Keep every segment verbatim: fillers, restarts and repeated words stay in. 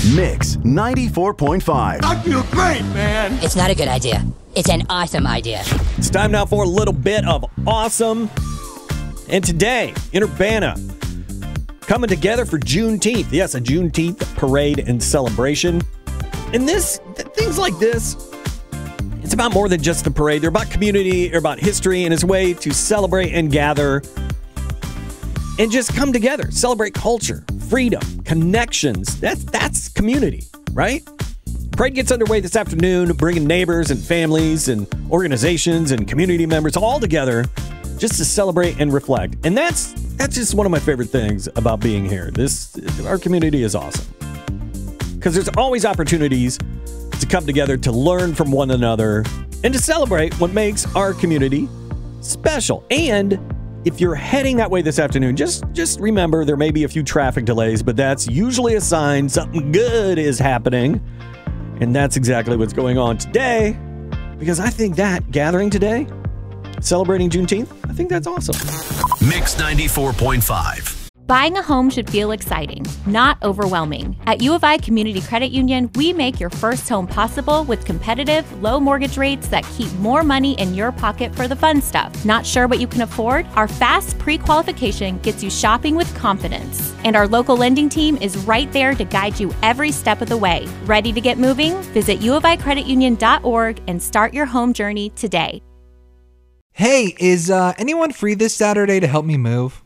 Mix ninety-four point five. I feel great, man. It's not a good idea. It's an awesome idea. It's time now for a little bit of awesome. And today, in Urbana, coming together for Juneteenth. Yes, a Juneteenth parade and celebration. And this, th- things like this, it's about more than just the parade. They're about community, they're about history, and it's a way to celebrate and gather and just come together, celebrate culture, freedom, connections. That's that's community, right? Parade gets underway this afternoon, bringing neighbors and families and organizations and community members all together just to celebrate and reflect. And that's that's just one of my favorite things about being here. This our community is awesome because there's always opportunities to come together to learn from one another and to celebrate what makes our community special. And if you're heading that way this afternoon, just, just remember there may be a few traffic delays, but that's usually a sign something good is happening. And that's exactly what's going on today, because I think that gathering today, celebrating Juneteenth, I think that's awesome. Mix ninety-four point five. Buying a home should feel exciting, not overwhelming. At U of I Community Credit Union, we make your first home possible with competitive, low mortgage rates that keep more money in your pocket for the fun stuff. Not sure what you can afford? Our fast pre-qualification gets you shopping with confidence. And our local lending team is right there to guide you every step of the way. Ready to get moving? Visit u of i credit union dot org and start your home journey today. Hey, is uh, anyone free this Saturday to help me move?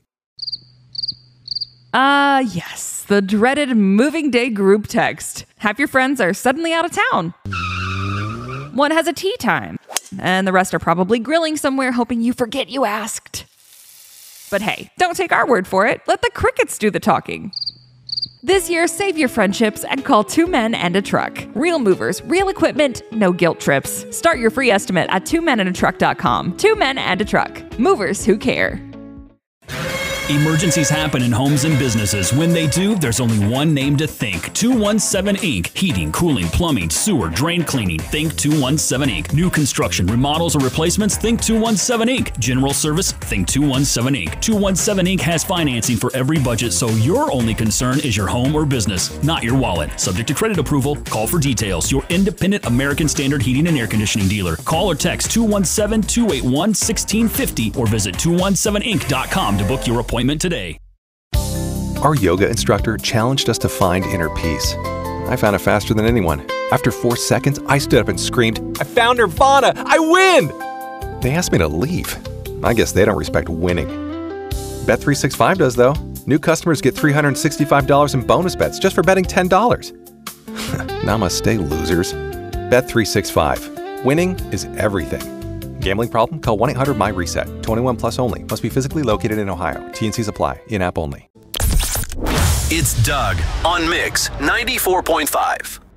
Uh, yes, the dreaded moving day group text. Half your friends are suddenly out of town. One has a tea time, and the rest are probably grilling somewhere hoping you forget you asked. But hey, don't take our word for it. Let the crickets do the talking. This year, save your friendships and call Two Men and a Truck. Real movers, real equipment, no guilt trips. Start your free estimate at two men and a truck dot com. Two Men and a Truck. Movers who care. Emergencies happen in homes and businesses. When they do, there's only one name to think. two one seven Incorporated. Heating, cooling, plumbing, sewer, drain cleaning. Think two one seven Incorporated. New construction, remodels, or replacements? Think two one seven Incorporated. General service? Think two one seven Incorporated. two one seven Incorporated has financing for every budget, so your only concern is your home or business, not your wallet. Subject to credit approval. Call for details. Your independent American Standard Heating and Air Conditioning dealer. Call or text two one seven, two eight one, one six five zero or visit two one seven inc dot com to book your appointment today. Our yoga instructor challenged us to find inner peace. I found it faster than anyone. After four seconds, I stood up and screamed, "I found Nirvana! I win!" They asked me to leave. I guess they don't respect winning. Bet three sixty-five does, though. New customers get three hundred sixty-five dollars in bonus bets just for betting ten dollars. Namaste, losers. Bet three sixty-five. Winning is everything. Gambling problem? Call one eight hundred M Y reset. twenty-one plus only. Must be physically located in Ohio. T N Cs apply. In-app only. It's Doug on Mix ninety-four point five.